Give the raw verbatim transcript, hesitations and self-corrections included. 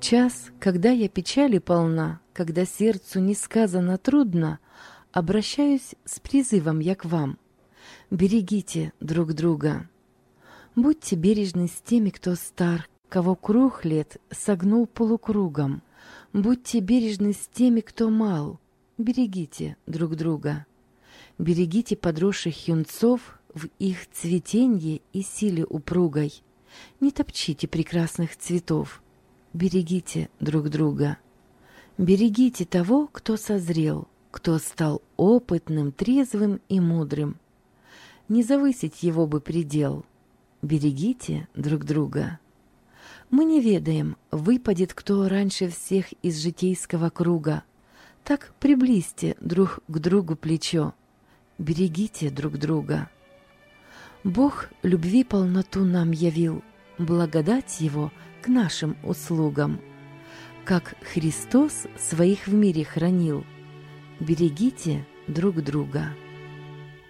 час, когда я печали полна, когда сердцу несказанно трудно, обращаюсь с призывом я к вам. Берегите друг друга. Будьте бережны с теми, кто стар, кого круг лет согнул полукругом. Будьте бережны с теми, кто мал. Берегите друг друга. Берегите подросших юнцов в их цветенье и силе упругой. Не топчите прекрасных цветов. Берегите друг друга. Берегите того, кто созрел, кто стал опытным, трезвым и мудрым. Не завысить его бы предел. Берегите друг друга. Мы не ведаем, выпадет кто раньше всех из житейского круга. Так приблизьте друг к другу плечо. Берегите друг друга. Бог любви полноту нам явил, благодать Его к нашим услугам. Как Христос своих в мире хранил, берегите друг друга.